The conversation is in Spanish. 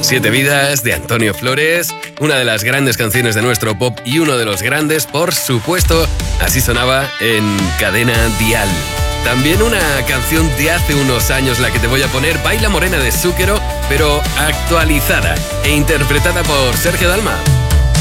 Siete vidas de Antonio Flores, una de las grandes canciones de nuestro pop y uno de los grandes, por supuesto, así sonaba en Cadena Dial. También una canción de hace unos años, la que te voy a poner, Baila Morena de Zúquero, pero actualizada e interpretada por Sergio Dalma.